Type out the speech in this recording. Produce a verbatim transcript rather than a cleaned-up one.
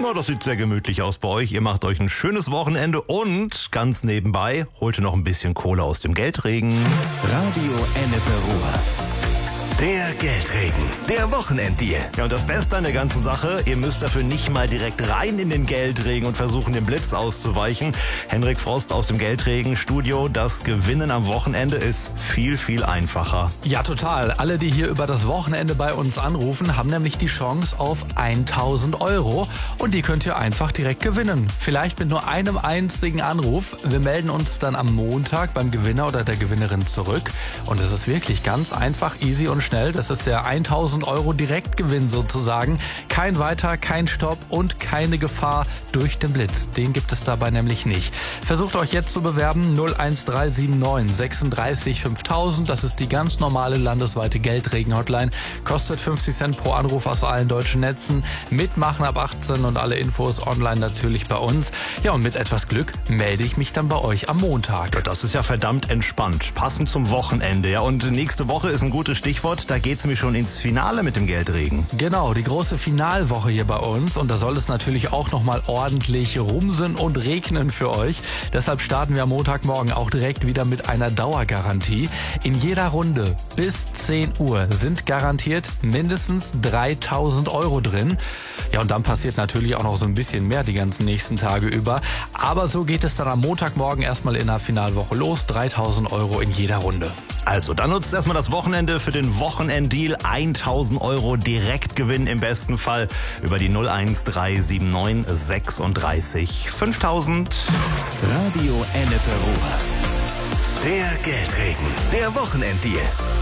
Na, das sieht sehr gemütlich aus bei euch. Ihr macht euch ein schönes Wochenende und ganz nebenbei holt ihr noch ein bisschen Kohle aus dem Geldregen. Radio Ennepe Ruhr. Der Geldregen, der Wochenenddeal. Ja, und das Beste an der ganzen Sache, ihr müsst dafür nicht mal direkt rein in den Geldregen und versuchen, dem Blitz auszuweichen. Henrik Frost aus dem Geldregen-Studio. Das Gewinnen am Wochenende ist viel, viel einfacher. Ja, total. Alle, die hier über das Wochenende bei uns anrufen, haben nämlich die Chance auf tausend Euro. Und die könnt ihr einfach direkt gewinnen. Vielleicht mit nur einem einzigen Anruf. Wir melden uns dann am Montag beim Gewinner oder der Gewinnerin zurück. Und es ist wirklich ganz einfach, easy und schnell. Das ist der tausend Euro Direktgewinn sozusagen. Kein Weiter, kein Stopp und keine Gefahr durch den Blitz. Den gibt es dabei nämlich nicht. Versucht euch jetzt zu bewerben. null eins drei sieben neun sechsunddreißig fünftausend. Das ist die ganz normale landesweite Geldregen-Hotline. Kostet fünfzig Cent pro Anruf aus allen deutschen Netzen. Mitmachen ab achtzehn und alle Infos online natürlich bei uns. Ja, und mit etwas Glück melde ich mich dann bei euch am Montag. Ja, das ist ja verdammt entspannt. Passend zum Wochenende. Ja, und nächste Woche ist ein gutes Stichwort. Da geht's nämlich schon ins Finale mit dem Geldregen. Genau, die große Finalwoche hier bei uns. Und da soll es natürlich auch nochmal ordentlich rumsen und regnen für euch. Deshalb starten wir am Montagmorgen auch direkt wieder mit einer Dauergarantie. In jeder Runde bis zehn Uhr sind garantiert mindestens dreitausend Euro drin. Ja, und dann passiert natürlich auch noch so ein bisschen mehr die ganzen nächsten Tage über. Aber so geht es dann am Montagmorgen erstmal in der Finalwoche los. dreitausend Euro in jeder Runde. Also, dann nutzt erstmal das Wochenende für den Wochenenddeal. tausend Euro Direktgewinn im besten Fall über die null eins drei sieben neun sechsunddreißig fünftausend. Radio Ennepe Ruhr. Der Geldregen, der Wochenenddeal.